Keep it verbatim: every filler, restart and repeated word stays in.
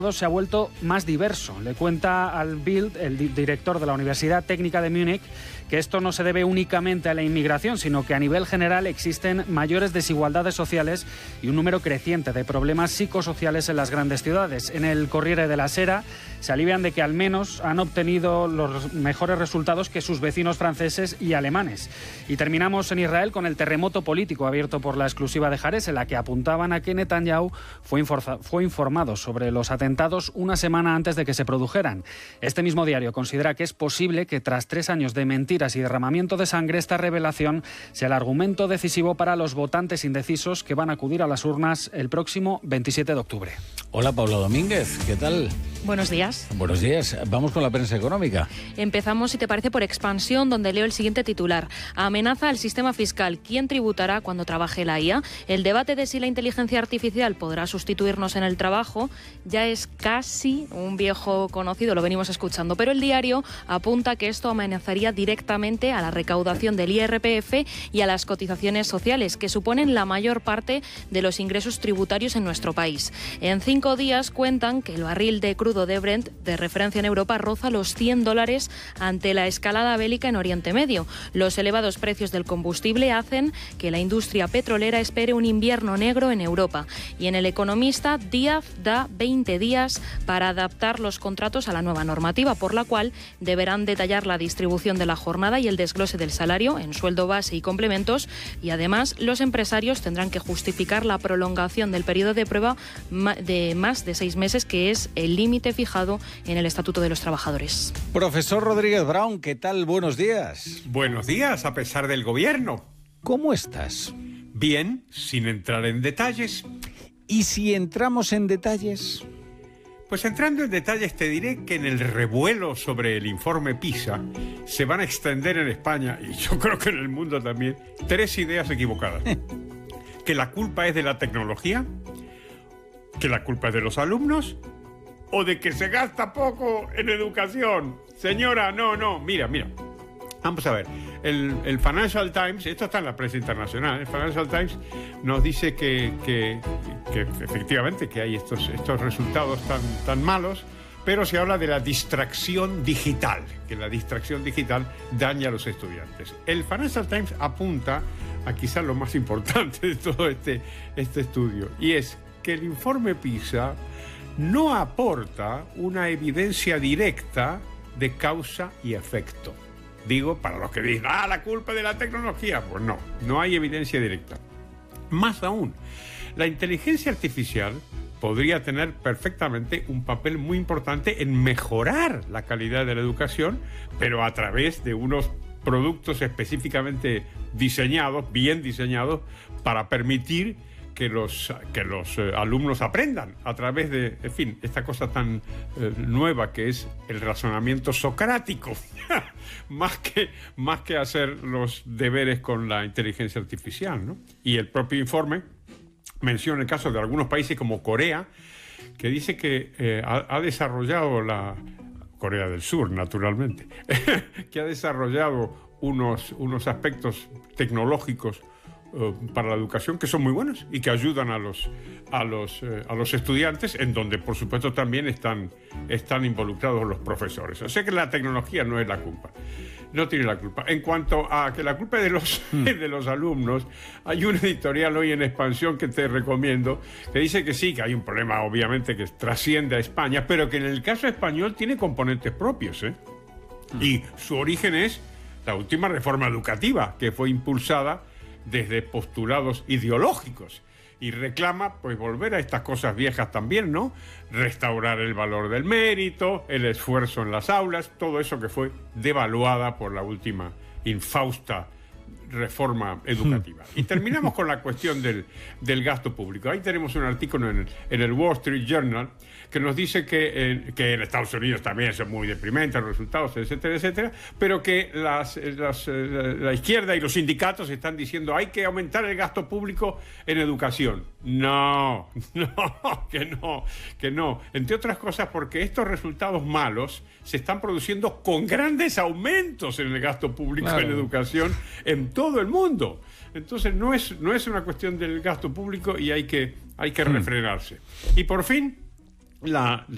se ha vuelto más diverso. Le cuenta al Bild, el di- director de la Universidad Técnica de Múnich, que esto no se debe únicamente a la inmigración, sino que a nivel general existen mayores desigualdades sociales y un número creciente de problemas psicosociales en las grandes ciudades. En el Corriere della Sera se alivian de que al menos han obtenido los mejores resultados que sus vecinos franceses y alemanes. Y terminamos en Israel con el terremoto político abierto por la exclusiva de Haaretz, en la que apuntaban a que Netanyahu fue, inforza- fue informado sobre los atentados una semana antes de que se produjeran. Este mismo diario considera que es posible que tras tres años de mentiras y derramamiento de sangre, esta revelación sea el argumento decisivo para los votantes indecisos que van a acudir a las urnas el próximo veintisiete de octubre. Hola, Paula Domínguez, ¿qué tal? Buenos días. Buenos días. Vamos con la prensa económica. Empezamos, si te parece, por Expansión, donde leo el siguiente titular. Amenaza al sistema fiscal. ¿Quién tributará cuando trabaje la I A? El debate de si la inteligencia artificial podrá sustituirnos en el trabajo ya es casi un viejo conocido, lo venimos escuchando, pero el diario apunta que esto amenazaría directamente a la recaudación del I R P F y a las cotizaciones sociales, que suponen la mayor parte de los ingresos tributarios en nuestro país. En cinco días cuentan que el barril de crudo de Brent, de referencia en Europa, roza los cien dólares ante la escalada bélica en Oriente Medio. Los elevados precios del combustible hacen que la industria petrolera espere un invierno negro en Europa. Y en El Economista, Díaz da veinte días para adaptar los contratos a la nueva normativa, por la cual deberán detallar la distribución de la jornada y el desglose del salario en sueldo base y complementos, y además los empresarios tendrán que justificar la prolongación del periodo de prueba de más de seis meses, que es el límite fijado en el Estatuto de los Trabajadores. Profesor Rodríguez Brown, ¿qué tal? Buenos días. Buenos días, a pesar del gobierno. ¿Cómo estás? Bien, sin entrar en detalles. ¿Y si entramos en detalles? Pues entrando en detalles te diré que en el revuelo sobre el informe PISA se van a extender en España, y yo creo que en el mundo también, tres ideas equivocadas. Que la culpa es de la tecnología, que la culpa es de los alumnos, o de que se gasta poco en educación. Señora, no, no, mira, mira. Vamos a ver, el, el Financial Times, esto está en la prensa internacional, el Financial Times nos dice que, que, que efectivamente que hay estos, estos resultados tan, tan malos, pero se habla de la distracción digital, que la distracción digital daña a los estudiantes. El Financial Times apunta a quizás lo más importante de todo este, este estudio, y es que el informe PISA no aporta una evidencia directa de causa y efecto. Digo, para los que dicen, ah, la culpa de la tecnología, pues no, no hay evidencia directa. Más aún, la inteligencia artificial podría tener perfectamente un papel muy importante en mejorar la calidad de la educación, pero a través de unos productos específicamente diseñados, bien diseñados, para permitir que los, que los eh, alumnos aprendan a través de, en fin, esta cosa tan eh, nueva que es el razonamiento socrático, más que, más que hacer los deberes con la inteligencia artificial, ¿no? Y el propio informe menciona el caso de algunos países como Corea, que dice que eh, ha, ha desarrollado la... Corea del Sur, naturalmente, que ha desarrollado unos, unos aspectos tecnológicos Uh, para la educación que son muy buenos y que ayudan a los a los eh, a los estudiantes, en donde por supuesto también están están involucrados los profesores. O sea que la tecnología no es la culpa, no tiene la culpa. En cuanto a que la culpa es de los mm. de los alumnos, hay un editorial hoy en Expansión que te recomiendo que dice que sí, que hay un problema obviamente que trasciende a España, pero que en el caso español tiene componentes propios, ¿eh? Mm. Y su origen es la última reforma educativa que fue impulsada desde postulados ideológicos y reclama pues volver a estas cosas viejas también, ¿no? Restaurar el valor del mérito, el esfuerzo en las aulas, todo eso que fue devaluada por la última infausta reforma educativa. Y terminamos con la cuestión del, del gasto público. Ahí tenemos un artículo en el, en el Wall Street Journal que nos dice que, eh, que en Estados Unidos también son muy deprimentes los resultados, etcétera, etcétera, pero que las, las, la izquierda y los sindicatos están diciendo hay que aumentar el gasto público en educación. No, no, que no, que no. Entre otras cosas porque estos resultados malos se están produciendo con grandes aumentos en el gasto público claro. en educación en todo el mundo. Entonces no es, no es una cuestión del gasto público y hay que, hay que refrenarse. Y por fin, la... la